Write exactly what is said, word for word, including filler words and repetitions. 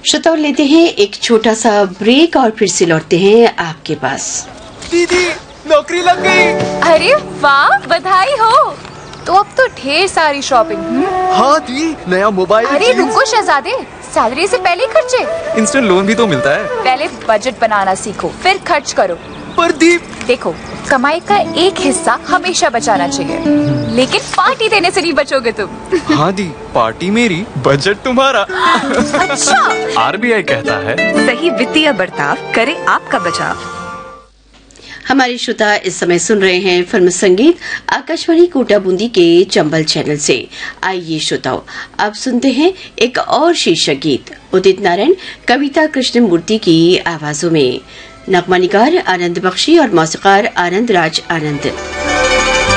श्रोताओं, लेते हैं एक छोटा सा ब्रेक और फिर से लौटते हैं आपके पास। दीदी नौकरी लग गई। अरे वाह, बधाई हो। तो अब तो ढेर सारी शॉपिंग। हाँ दी, नया मोबाइल। अरे रुको शहजादे, सैलरी से पहले खर्चे। इंस्टेंट लोन भी तो मिलता है। पहले बजट बनाना सीखो, फिर खर्च करो। पर दी, देखो, कमाई का एक हिस्सा हमेशा बचाना चाहिए, लेकिन पार्टी देने से नहीं बचोगे तुम। हाँ दी, पार्टी मेरी, बजट तुम्हारा। अच्छा। आरबीआई कहता है, सही वित्तीय बर्ताव करे आपका बचाव। हमारे श्रोता इस समय सुन रहे हैं फिल्म संगीत आकाशवाणी कोटा बूंदी के चंबल चैनल से। आइए श्रोताओं, अब सुनते हैं एक और शीर्षक गीत उदित नारायण, कविता कृष्णमूर्ति की आवाजों में। नगमा निगार आनंद बख्शी और मौसीकार आनंद राज आनंद।